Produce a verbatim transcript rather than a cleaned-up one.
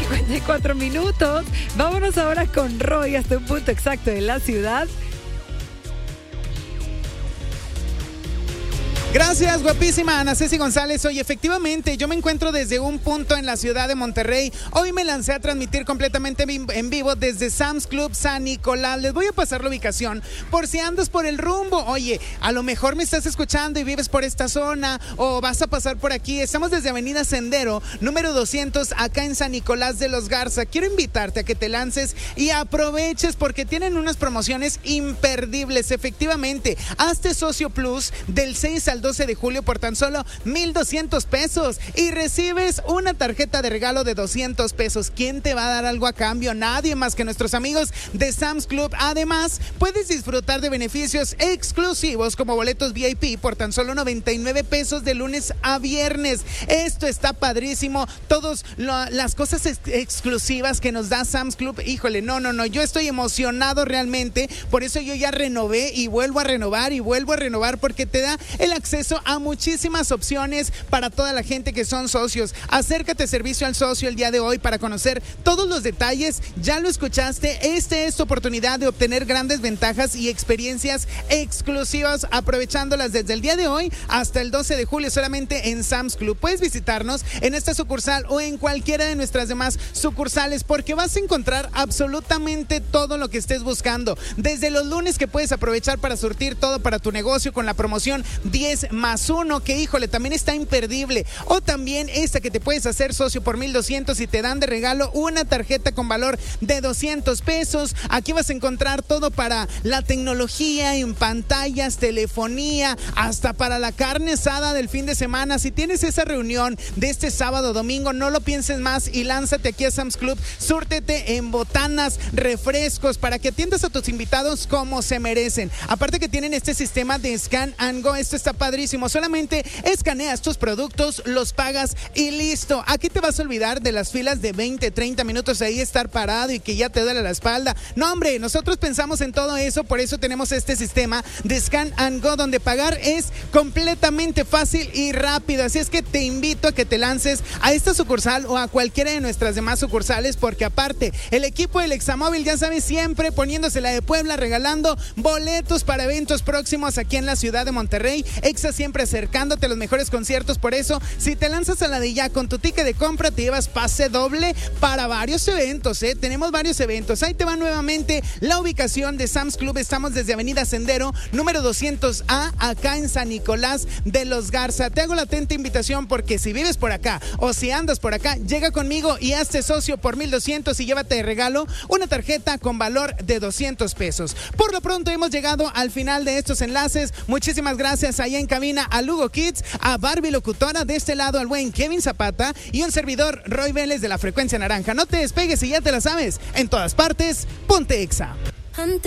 cincuenta y cuatro minutos. Vámonos ahora con Roy hasta un punto exacto de la ciudad. Gracias, guapísima Ana Ceci González. Oye, efectivamente, yo me encuentro desde un punto en la ciudad de Monterrey. Hoy me lancé a transmitir completamente en vivo desde Sam's Club San Nicolás. Les voy a pasar la ubicación por si andas por el rumbo. Oye, a lo mejor me estás escuchando y vives por esta zona o vas a pasar por aquí. Estamos desde Avenida Sendero, número doscientos, acá en San Nicolás de los Garza. Quiero invitarte a que te lances y aproveches porque tienen unas promociones imperdibles. Efectivamente, hazte socio plus del seis al doce de julio por tan solo mil doscientos pesos y recibes una tarjeta de regalo de doscientos pesos. ¿Quién te va a dar algo a cambio? Nadie más que nuestros amigos de Sam's Club. Además, puedes disfrutar de beneficios exclusivos como boletos V I P por tan solo noventa y nueve pesos de lunes a viernes. Esto está padrísimo. Todas las cosas ex exclusivas que nos da Sam's Club. Híjole, no, no, no. Yo estoy emocionado realmente. Por eso yo ya renové y vuelvo a renovar y vuelvo a renovar porque te da el acceso a muchísimas opciones para toda la gente que son socios. Acércate a Servicio al Socio el día de hoy para conocer todos los detalles. Ya lo escuchaste, esta es tu oportunidad de obtener grandes ventajas y experiencias exclusivas, aprovechándolas desde el día de hoy hasta el doce de julio solamente en Sam's Club. Puedes visitarnos en esta sucursal o en cualquiera de nuestras demás sucursales porque vas a encontrar absolutamente todo lo que estés buscando. Desde los lunes que puedes aprovechar para surtir todo para tu negocio con la promoción diez más uno, que híjole, también está imperdible. O también esta que te puedes hacer socio por mil doscientos y te dan de regalo una tarjeta con valor de doscientos pesos. Aquí vas a encontrar todo para la tecnología, en pantallas, telefonía, hasta para la carne asada del fin de semana. Si tienes esa reunión de este sábado, domingo, no lo pienses más y lánzate aquí a Sam's Club. Súrtete en botanas, refrescos, para que atiendas a tus invitados como se merecen. Aparte que tienen este sistema de Scan and Go. Esto está padrísimo. Solamente escaneas tus productos, los pagas y listo. Aquí te vas a olvidar de las filas de veinte, treinta minutos ahí estar parado y que ya te duele la espalda. No, hombre, nosotros pensamos en todo eso, por eso tenemos este sistema de Scan and Go donde pagar es completamente fácil y rápido. Así es que te invito a que te lances a esta sucursal o a cualquiera de nuestras demás sucursales porque aparte, el equipo del Examóvil, ya sabes, siempre poniéndose la de Puebla, regalando boletos para eventos próximos aquí en la ciudad de Monterrey. Exa siempre acercándote a los mejores conciertos. Por eso, si te lanzas a la de ya con tu ticket de compra, te llevas pase doble para varios eventos, ¿eh? Tenemos varios eventos. Ahí te va nuevamente la ubicación de Sam's Club. Estamos desde Avenida Sendero, número doscientos A, acá en San Nicolás de los Garza. Te hago la atenta invitación porque si vives por acá o si andas por acá, llega conmigo y hazte socio por mil doscientos y llévate de regalo una tarjeta con valor de doscientos pesos. Por lo pronto hemos llegado al final de estos enlaces. Muchísimas gracias allá en cabina a Lugo Kids, a Barbie Locutora, de este lado al buen Kevin Zapata y un servidor Roy Vélez de la Frecuencia Naranja. No te despegues y ya te la sabes, en todas partes, ponte Exa.